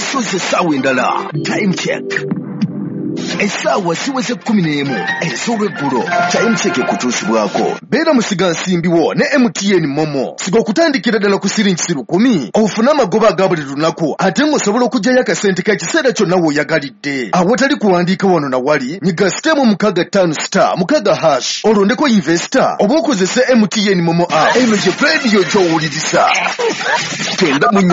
okusoza essaawa endala. Time check. Essaawa siweze 11 ez'olweggulo. Time check ekutuusibwako. Beera musiga nsimbiwo ne MTN Momo. Siga okutandikira ddala ku siringi 10 ofune amagoba aga buli lunaku ate ng'osobola okuggyayo akasente ka kiseera kyonna w'oyagalidde. Awatali kuwandiika wano na wali nyiga sitemu 65*6 olondeko investor oba okozese MTN Momo app. Eno gye radio gy'owuliriza.